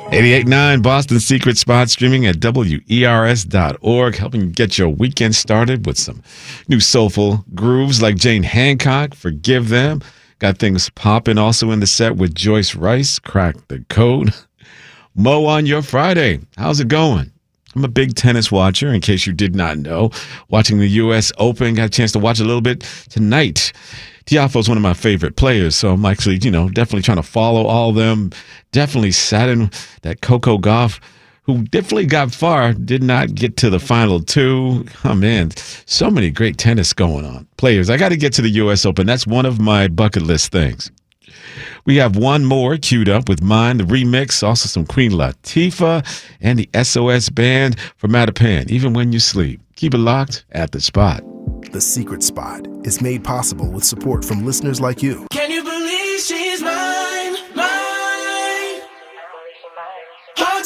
88.9 Boston Secret Spot, streaming at WERS.org, helping you get your weekend started with some new soulful grooves like Jane Hancock, Forgive Them. Got things popping also in the set with Joyce Rice, Crack the Code. Mo on your Friday. How's it going? I'm a big tennis watcher, in case you did not know. Watching the U.S. Open, got a chance to watch a little bit tonight. Tiafoe's one of my favorite players, so I'm actually, definitely trying to follow all of them. Definitely sat in that Coco Gauff, who definitely got far, did not get to the final two. Oh, man, so many great tennis going on. Players, I got to get to the U.S. Open. That's one of my bucket list things. We have one more queued up with mine, the remix, also some Queen Latifah, and the SOS Band for Mattapan, Even When You Sleep. Keep it locked at The Spot. The Secret Spot is made possible with support from listeners like you. Can you believe she's mine? Mine. Hard